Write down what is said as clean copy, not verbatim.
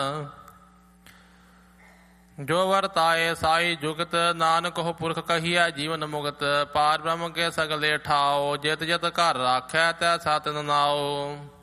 ਜੋ ਵਰਤਾਏ ਸਾਈ ਜੁਗਤ, ਨਾਨਕ ਹੋ ਪੁਰਖ ਕਹੀਐ ਜੀਵਨ ਮੁਕਤ। ਪਾਰ ਬ੍ਰਹਮ ਕੇ ਸਗਲੇ ਠਾਓ, ਜਿਤ ਜਿਤ ਘਰ ਰਾਖੈ ਤੈ ਸਤਿ ਨਾਉ।